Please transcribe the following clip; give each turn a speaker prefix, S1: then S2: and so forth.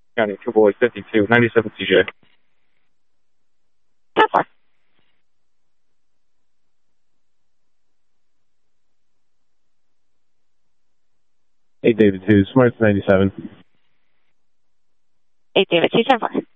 S1: County 2 Boys 52, 97 CJ.
S2: 10-4.
S3: Hey, David 2, Smarts 97.
S2: 8 David 2, 10-4.